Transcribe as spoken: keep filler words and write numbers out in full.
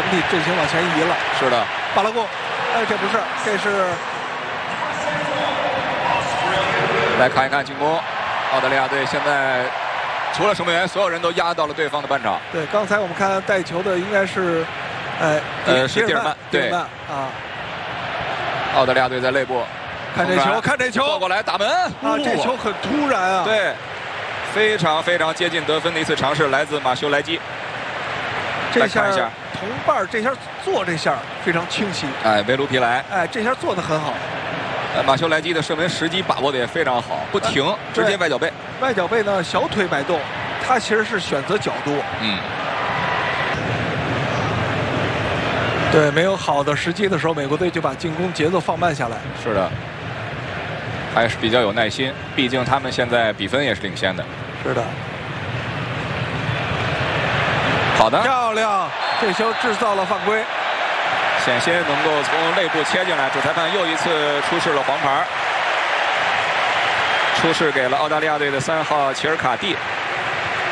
体阵型往前移了。 是的， 巴拉贡，哎，这不是，这是。 来看一看进攻，澳大利亚队现在除了守门员，所有人都压到了对方的半场。 对，刚才我们看带球的应该是，哎， 呃，是蒂尔曼， 对啊。 澳大利亚队在内部， 看这球，看这球， 过过来打门啊！这球很突然啊。 对，非常非常接近得分的一次尝试，来自马修莱基。 这下看一下同伴这下做这下非常清晰。 哎，维卢皮莱， 哎，这下做得很好。 呃，马修莱基的射门时机把握的也非常好，不停，直接外脚背。 外脚背呢，小腿摆动，他其实是选择角度。 嗯。 对，没有好的时机的时候，美国队就把进攻节奏放慢下来。 是的，还是比较有耐心，毕竟他们现在比分也是领先的。 是的。 好的， 漂亮，这球制造了犯规。 险些能够从内部切进来，主裁判又一次出示了黄牌，出示给了澳大利亚队的三号齐尔卡蒂。